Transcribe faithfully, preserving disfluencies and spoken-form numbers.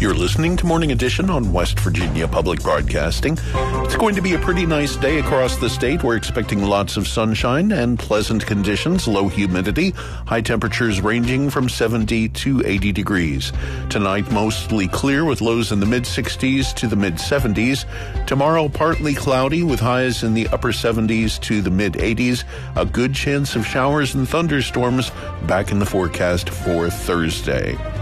You're listening to Morning Edition on West Virginia Public Broadcasting. It's going to be a pretty nice day across the state. We're expecting lots of sunshine and pleasant conditions, low humidity, high temperatures ranging from seventy to eighty degrees. Tonight, mostly clear with lows in the mid-sixties to the mid-seventies. Tomorrow, partly cloudy with highs in the upper seventies to the mid-eighties. A good chance of showers and thunderstorms back in the forecast for Thursday.